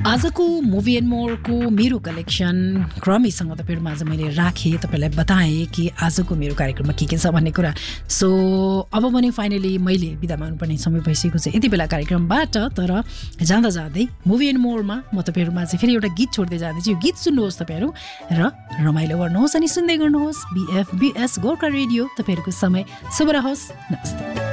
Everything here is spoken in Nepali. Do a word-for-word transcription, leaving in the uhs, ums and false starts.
आजको मुभी एन्ड मोरको मेरो कलेक्सन क्रमैसँग तपाईँहरूमा आज मैले राखेँ, तपाईँलाई बताएँ कि आजको मेरो कार्यक्रममा के के छ भन्ने कुरा। सो अब भने फाइनली मैले बिदा माग्नुपर्ने समय भइसकेको छ यति बेला कार्यक्रमबाट। तर जाँदा जाँदै मुभी एन्ड मोरमा म तपाईँहरूमा चाहिँ फेरि एउटा गीत छोड्दै जाँदैछु। यो गीत सुन्नुहोस् तपाईँहरू र रमाइलो गर्नुहोस् अनि सुन्दै गर्नुहोस् बिएफबिएस गोर्खा रेडियो। तपाईँहरूको समय शुभ रहोस्। नमस्ते।